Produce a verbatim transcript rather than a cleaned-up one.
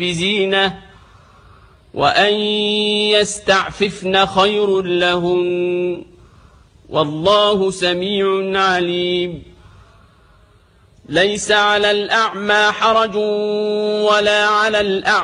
بزينة وأن يستعففن خير لهن والله سميع عليم. ليس على الأعمى حرج ولا على الأعمى